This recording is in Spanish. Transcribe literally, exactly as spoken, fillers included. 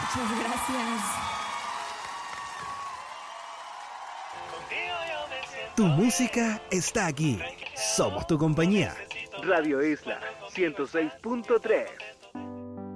Muchas gracias. Tu música está aquí. Somos tu compañía. Radio Isla ciento seis punto tres.